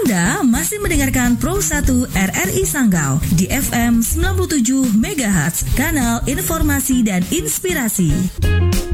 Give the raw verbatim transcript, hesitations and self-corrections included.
Anda masih mendengarkan Pro satu R R I Sanggau di F M sembilan puluh tujuh megahertz, kanal informasi dan inspirasi.